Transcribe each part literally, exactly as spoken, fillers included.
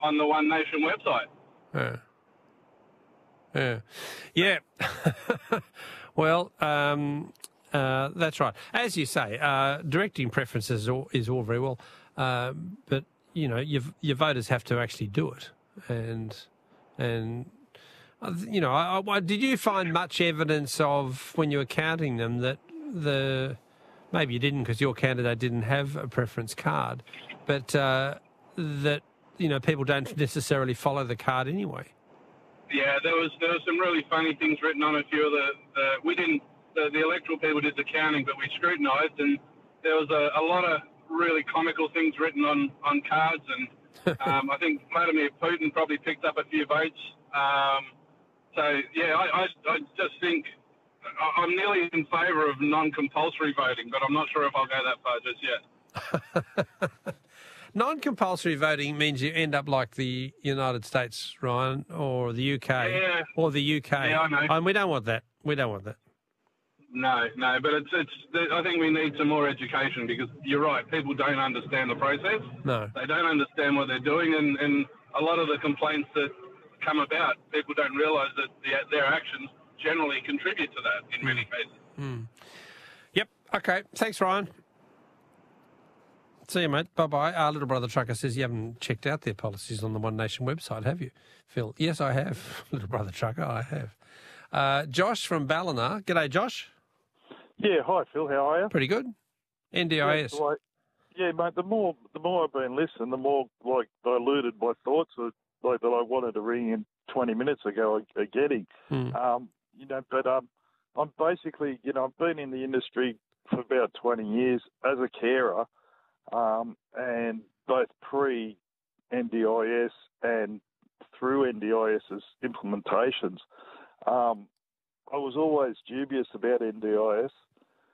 on the One Nation website. Yeah. Yeah. Yeah. Well, um, uh, that's right. As you say, uh, directing preferences is all, is all very well, uh, but you know, your your voters have to actually do it, and and uh, you know, I, I, did you find much evidence of when you were counting them that the maybe you didn't because your candidate didn't have a preference card, but uh, that you know people don't necessarily follow the card anyway. Yeah, there was there was some really funny things written on a few of the, the we didn't the, the electoral people did the counting, but we scrutinised, and there was a, a lot of really comical things written on, on cards, and um, I think Vladimir Putin probably picked up a few votes. Um, so yeah, I, I I just think I'm nearly in favour of non-compulsory voting, but I'm not sure if I'll go that far just yet. Non-compulsory voting means you end up like the United States, Ryan, or the U K, yeah. or the U K. Yeah, I know. And we don't want that. We don't want that. No, no, but it's it's. I think we need some more education because you're right. People don't understand the process. No, they don't understand what they're doing, and, and a lot of the complaints that come about, people don't realise that the, their actions generally contribute to that in mm. many cases. Mm. Yep. Okay. Thanks, Ryan. See you, mate. Bye-bye. Our little brother trucker says you haven't checked out their policies on the One Nation website, have you, Phil? Yes, I have. Little brother trucker, I have. Uh, Josh from Ballina. G'day, Josh. Yeah, hi, Phil. How are you? Pretty good. N D I S. Yeah, like, yeah, mate, the more the more I've been listening, the more, like, diluted my thoughts are, like, that I wanted to ring in twenty minutes ago are getting. Mm. Um, you know, but um, I'm basically, you know, I've been in the industry for about twenty years as a carer, um, and both pre-N D I S and through N D I S's implementations. Um, I was always dubious about N D I S.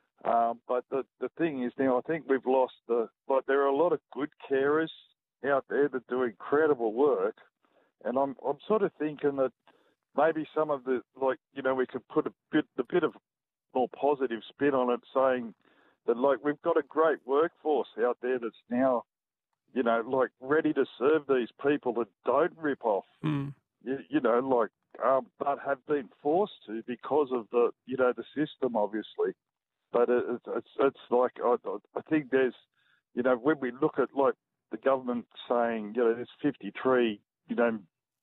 Um, but the, the thing is now I think we've lost the, like there are a lot of good carers out there that do incredible work. And I'm, I'm sort of thinking that maybe some of the, like, you know, we could put a bit, a bit of more positive spin on it, saying that, like, we've got a great workforce out there that's now, you know, like ready to serve these people that don't rip off, mm. you, you know, like, um, but have been forced to because of the, you know, the system, obviously. But it, it's it's like I, I think there's, you know, when we look at like the government saying, you know, there's fifty-three, you know,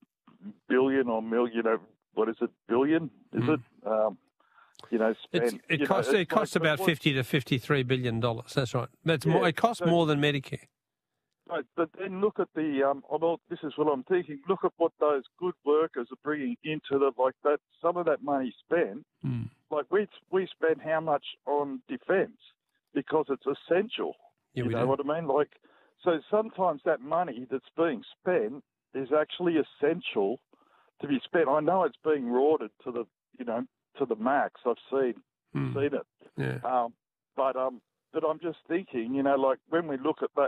billion or million, you know, what is it, billion? Is mm. it? Um, you know, spent, it you costs know, it costs like, about what, fifty to fifty-three billion dollars. That's right. That's yeah, more. It costs so, more than Medicare. Right, but then look at the, um, well, this is what I'm thinking, look at what those good workers are bringing into the, like that, some of that money spent, mm. like we we spend how much on defence because it's essential, yeah, you know do. what I mean? Like, so sometimes that money that's being spent is actually essential to be spent. I know it's being rorted to the, you know, to the max, I've seen, mm. seen it, yeah. um, but, um, but I'm just thinking, you know, like when we look at that,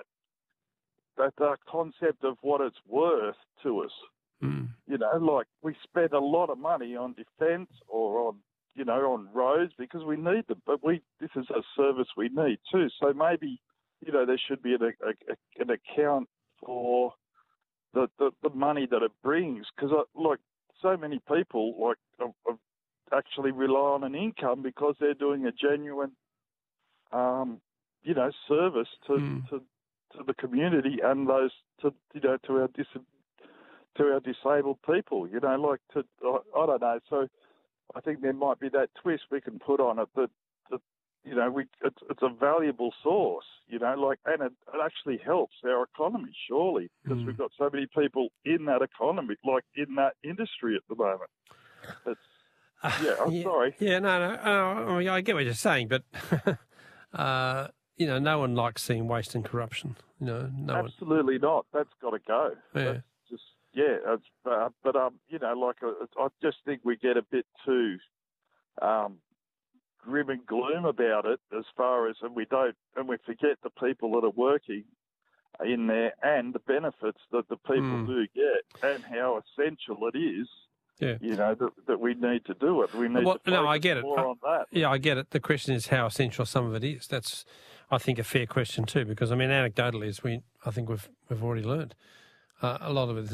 that uh, concept of what it's worth to us. Mm. You know, like we spend a lot of money on defence or on, you know, on roads because we need them, but we this is a service we need too. So maybe, you know, there should be an, a, a, an account for the, the, the money that it brings because, like, so many people, like, uh, uh, actually rely on an income because they're doing a genuine, um, you know, service to, mm. to to the community and those to you know to our dis- to our disabled people, you know, like to I, I don't know. So I think there might be that twist we can put on it that, that you know we it's, it's a valuable source, you know, like and it, it actually helps our economy surely because mm. we've got so many people in that economy, like in that industry at the moment. It's, yeah, I'm yeah, sorry. Yeah, no, no, uh, I, mean, I get what you're saying, but. uh, You know, no one likes seeing waste and corruption. You know, no absolutely one. not. That's got to go. Yeah. That's just yeah. It's, uh, but um, you know, like uh, I just think we get a bit too um, grim and gloom about it, as far as and we don't and we forget the people that are working in there and the benefits that the people mm. do get and how essential it is. Yeah. You know, that, that we need to do it. We need well, to focus no, I get it. more I, on that. Yeah, I get it. The question is how essential some of it is. That's, I think, a fair question too, because I mean, anecdotally, as we, I think we've we've already learned. Uh, a lot of it